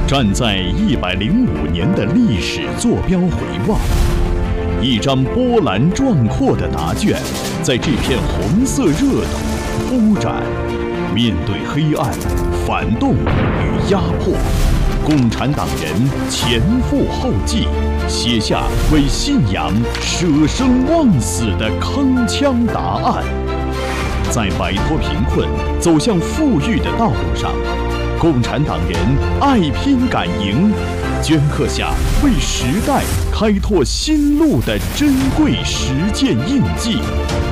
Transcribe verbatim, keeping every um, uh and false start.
站在一百零五年的历史坐标回望，一张波澜壮阔的答卷，在这片红色热土铺展。面对黑暗、反动与压迫，共产党人前赴后继，写下为信仰舍生忘死的铿锵答案。在摆脱贫困、走向富裕的道路上，共产党人爱拼敢赢，镌刻下为时代开拓新路的珍贵实践印记。